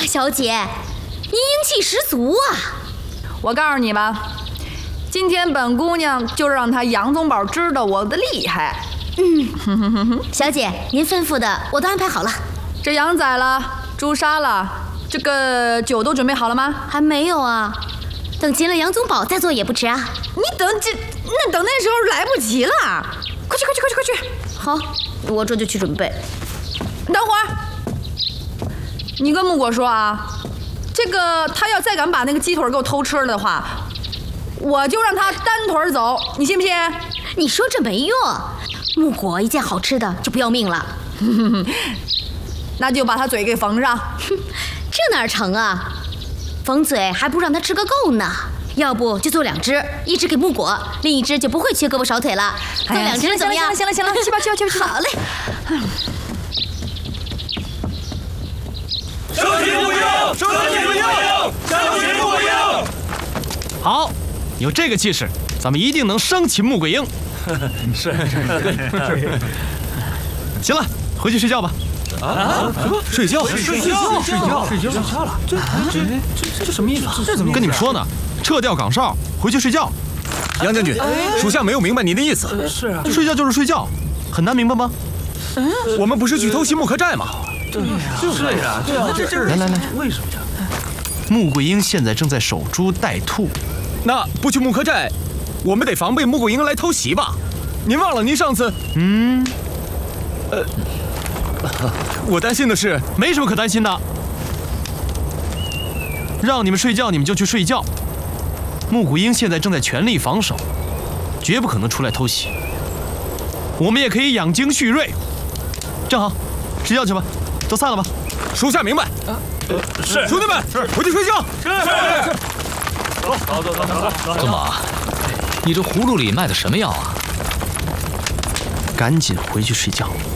小姐，您英气十足啊！ 我告诉你吧，今天本姑娘就让他杨宗保知道我的厉害。 小姐，您吩咐的我都安排好了。 这羊宰了，猪杀了，这个酒都准备好了吗？ 还没有啊，等擒了杨宗保再做也不迟啊。 你等那时候来不及了，快去！ 好，我这就去准备。 等会儿，你跟木果说啊，这个他要再敢把那个鸡腿给我偷吃了的话，我就让他单腿走，你信不信？ 你说这没用，木果一见好吃的就不要命了。 那就把他嘴给缝上。 这哪成啊？缝嘴还不让他吃个够呢。要不就做2只，一只给木果，另一只就不会缺胳膊少腿了。做2只怎么样？ 行了，去吧。 好嘞。 生擒木鹰！ 好，有这个气势，咱们一定能生擒穆桂英。 是。 行了，回去睡觉吧。 啊？ 睡觉了？ 这什么意思啊？这怎么跟你们说呢？撤掉岗哨，回去睡觉。 杨将军，属下没有明白您的意思。 是啊， 睡觉就是睡觉，很难明白吗？ 我们不是去偷袭木刻寨吗？ 对呀， 来， 为什么呀？ 穆桂英现在正在守株待兔， 那不去木刻寨，我们得防备穆桂英来偷袭吧？您忘了您上次……我担心的是， 没什么可担心的。让你们睡觉，你们就去睡觉。穆桂英现在正在全力防守，绝不可能出来偷袭。我们也可以养精蓄锐。正好，睡觉去吧，都散了吧。 属下明白。 是， 兄弟们，回去睡觉。 是。 宗保，你这葫芦里卖的什么药啊？ 赶紧回去睡觉。